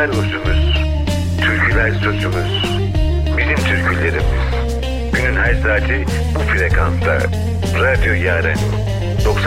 Türküler özümüz, türküler sözümüz, bizim türkülerimiz. Günün her saati bu frekansta. Radyo Yaren.